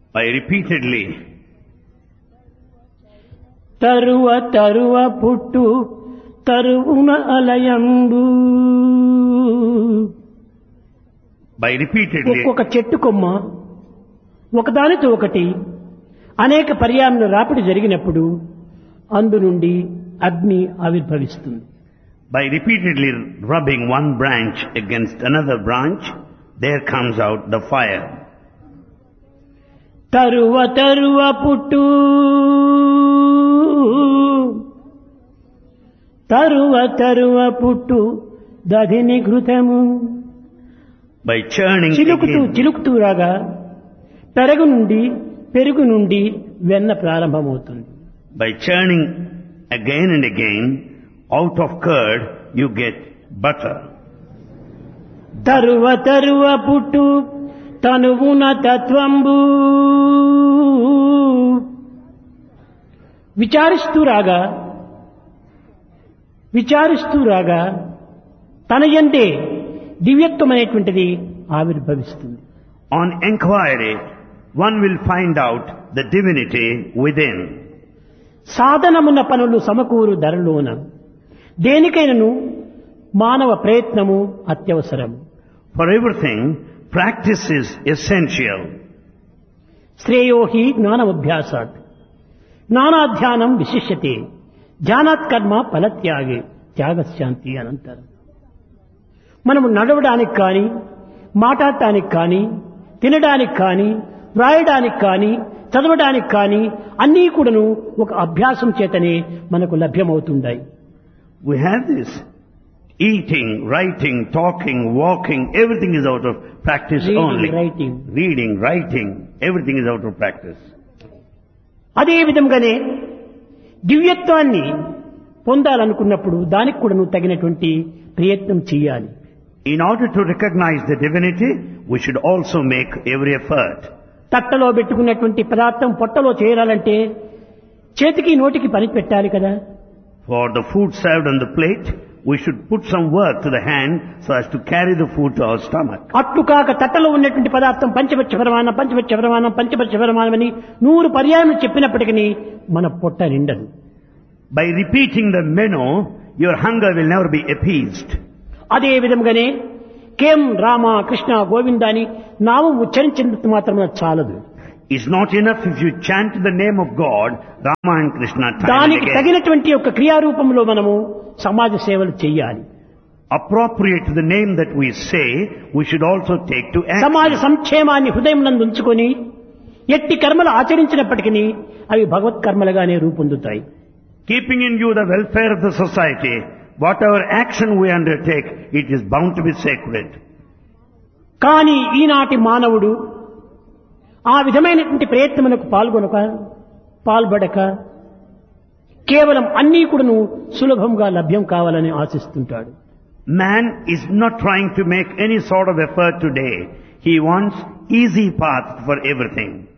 by repeatedly. తరువ తరువ పుట్టు తరువున అలయంబు. By repeatedly. ఒక్కొక్క చెట్టు కొమ్మ ఒకదానితో ఒకటి అనేక పర్యాయముల రాపిడి జరిగినప్పుడు అందు నుండి అగ్ని ఆవిర్భవిస్తుంది. By repeatedly rubbing one branch against another branch, there comes out the fire. తరువ తరువ పుట్టు తరువ తరువ పుట్టు దధిని ఘృతము. By churning చిలుకుతూ again, చిలుకుతూ రాగా పెరుగు నుండి వెన్న ప్రారంభమవుతుంది. by churning again and again, out of curd you get butter. తరువ తరువ పుట్టు తనువున తత్వంబు. విచారిస్తూ రాగా తన యందే దివ్యత్వం అనేటువంటిది ఆవిర్భవిస్తుంది. On inquiry, one will find out the divinity within. సాధనమున్న పనులు సమకూరు ధరలోన దేనికైనను మానవ ప్రయత్నము అత్యవసరం. For everything, practice is essential. శ్రేయోహి జ్ఞానమభ్యాసాత్ జ్ఞానాధ్యానం విశిష్యతే ధ్యానాత్ కర్మ ఫలత్యాగే త్యాగశాంతి అనంతరం. మనము నడవడానికి కానీ మాట్లాడటానికి కానీ తినడానికి కానీ వ్రాయడానికి కానీ చదవడానికి కానీ అన్నీ కూడాను ఒక అభ్యాసం చేతనే మనకు లభ్యమవుతుంటాయి. We have this eating, writing, talking, walking, everything is out of practice only. Reading, writing, everything is out of practice. అదే విధంగానే దివ్యత్వాన్ని పొందాలనుకున్నప్పుడు దానికి కూడా నువ్వు తగినటువంటి ప్రయత్నం చేయాలి. In order to recognize the divinity, we should also make every effort. తట్టలో పెట్టుకున్నటువంటి పదార్థం పొట్టలో చేరాలంటే చేతికి నోటికి పని పెట్టాలి కదా. For the food served on the plate, we should put some work to the hand so as to carry the food to our stomach. అట్లు కాక తట్టలో ఉన్నటువంటి పదార్థం పంచపక్ష ప్రమాణం అని 100 పర్యాయం చెప్పినప్పటికీ మన పొట్ట నిండదు. By repeating the menu, your hunger will never be appeased. అదే విధంగానే కేం రామ కృష్ణ గోవింద అని నామం ఉచ్చరించినంత మాత్రమే చాలదు. It's not enough if you chant the name of God, Rama and Krishna time and దానికి again. తగినటువంటి యొక్క క్రియారూపంలో మనము సమాజ సేవలు చేయాలి. Appropriate to the name that we say, we should also take to action. సమాజ సంక్షేమాన్ని హృదయం నందు ఉంచుకొని ఎట్టి కర్మలు ఆచరించినప్పటికీ అవి భగవత్ కర్మలుగానే రూపొందుతాయి. Keeping in view the welfare of the society, whatever action we undertake, it is bound to be sacred. కానీ ఈనాటి మానవుడు ఆ విధమైనటువంటి ప్రయత్నములకు పాల్పడక కేవలం అన్నీ కూడాను సులభంగా లభ్యం కావాలని ఆశిస్తుంటాడు. Man is not trying to make any sort of effort today. He wants easy path for everything.